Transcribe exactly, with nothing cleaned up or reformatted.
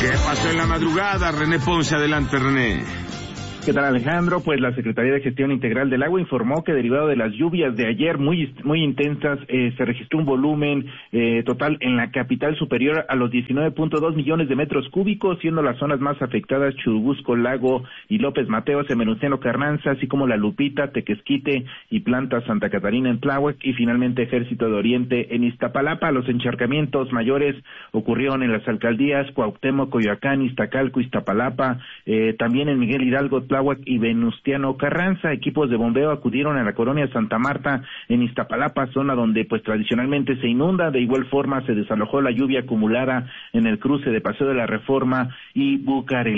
¿Qué pasó en la madrugada? René Ponce, adelante, René. ¿Qué tal, Alejandro? Pues la Secretaría de Gestión Integral del Agua informó que derivado de las lluvias de ayer muy muy intensas, eh, se registró un volumen eh, total en la capital superior a los diecinueve punto dos millones de metros cúbicos, siendo las zonas más afectadas Churubusco, Lago y López Mateos en Venustiano Carranza, así como La Lupita, Tequesquite y Planta Santa Catarina en Tláhuac, y finalmente Ejército de Oriente en Iztapalapa. Los encharcamientos mayores ocurrieron en las alcaldías Cuauhtémoc, Coyoacán, Iztacalco, Iztapalapa, eh, también en Miguel Hidalgo, Tláhuac y Venustiano Carranza. Equipos de bombeo acudieron a la colonia Santa Marta en Iztapalapa, zona donde pues tradicionalmente se inunda. De igual forma se desalojó la lluvia acumulada en el cruce de Paseo de la Reforma y Bucareli.